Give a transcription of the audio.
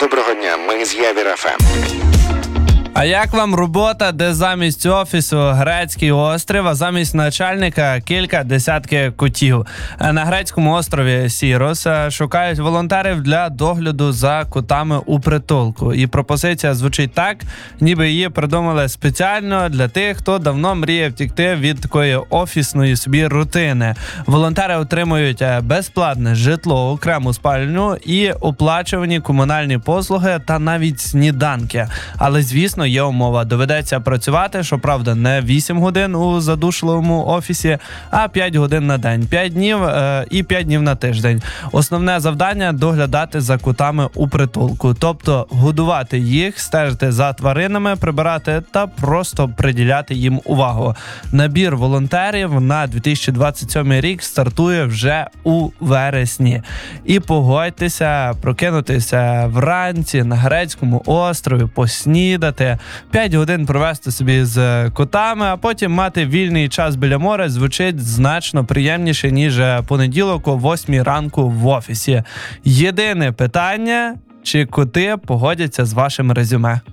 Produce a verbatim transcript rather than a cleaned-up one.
Доброго дня, ми з Явір еф ем. А як вам робота, де замість офісу грецький острів, а замість начальника кілька десятки котів? На грецькому острові Сірос шукають волонтерів для догляду за котами у притулку. І пропозиція звучить так, ніби її придумали спеціально для тих, хто давно мріє втікти від такої офісної собі рутини. Волонтери отримують безплатне житло, окрему спальню і оплачувані комунальні послуги та навіть сніданки. Але, звісно, є умова. Доведеться працювати, щоправда, не вісім годин у задушливому офісі, а п'ять годин на день. п'ять днів е, і п'ять днів на тиждень. Основне завдання – доглядати за котами у притулку. Тобто годувати їх, стежити за тваринами, прибирати та просто приділяти їм увагу. Набір волонтерів на дві тисячі двадцять сьомий рік стартує вже у вересні. І погодьтеся, прокинутися вранці на грецькому острові, поснідати, п'ять годин провести собі з котами, а потім мати вільний час біля моря звучить значно приємніше, ніж понеділок о восьмій ранку в офісі. Єдине питання, чи коти погодяться з вашим резюме.